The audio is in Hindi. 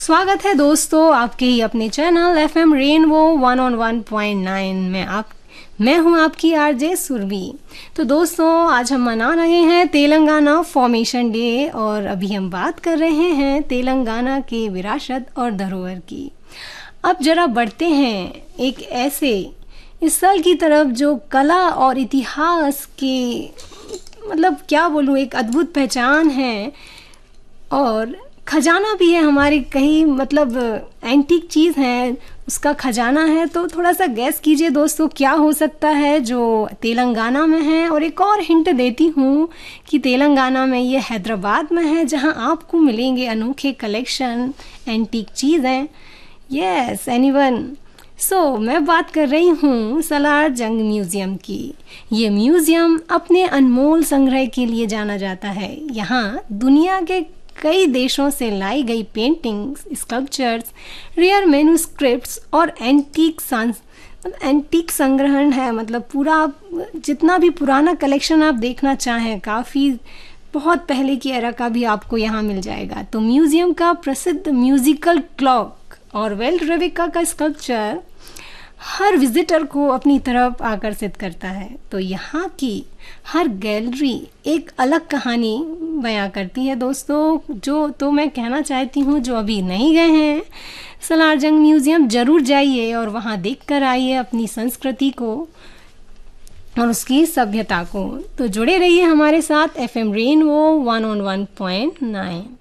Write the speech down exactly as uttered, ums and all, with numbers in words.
स्वागत है दोस्तों आपके ही अपने channel F M rainbow one on one point nine में। आप मैं हूं आपकी आरजे सुरभि। तो दोस्तों आज हम मना रहे हैं तेलंगाना फॉर्मेशन डे और अभी हम बात कर रहे हैं तेलंगाना के विरासत और धरोहर की। अब जरा बढ़ते हैं एक ऐसे स्थल की तरफ जो कला और इतिहास के मतलब क्या बोलूँ एक अद्भुत पहचान है और खजाना भी है हमारे कहीं मतलब एंटीक चीज़ है उसका खजाना है। तो थोड़ा सा गैस कीजिए दोस्तों क्या हो सकता है जो तेलंगाना में है। और एक और हिंट देती हूँ कि तेलंगाना में ये हैदराबाद में है जहाँ आपको मिलेंगे अनोखे कलेक्शन एंटीक चीज़ें। यस एनीवन सो मैं बात कर रही हूँ सलार जंग म्यूज़ियम की। ये म्यूज़ियम अपने अनमोल संग्रह के लिए जाना जाता है। यहाँ दुनिया के कई देशों से लाई गई पेंटिंग्स, स्कल्पचर्स, रेयर मैन्युस्क्रिप्ट्स और एंटीक एंटीक संग्रहण है। मतलब पूरा जितना भी पुराना कलेक्शन आप देखना चाहें काफ़ी बहुत पहले की एरा का भी आपको यहाँ मिल जाएगा। तो म्यूज़ियम का प्रसिद्ध म्यूजिकल क्लॉक और वेल्ट रेविका का स्कल्पचर हर विजिटर को अपनी तरफ आकर्षित करता है। तो यहाँ की हर गैलरी एक अलग कहानी बयां करती है दोस्तों। जो तो मैं कहना चाहती हूँ जो अभी नहीं गए हैं सलार जंग म्यूज़ियम ज़रूर जाइए और वहाँ देख कर आइए अपनी संस्कृति को और उसकी सभ्यता को। तो जुड़े रहिए हमारे साथ F M rainbow one on one point nine.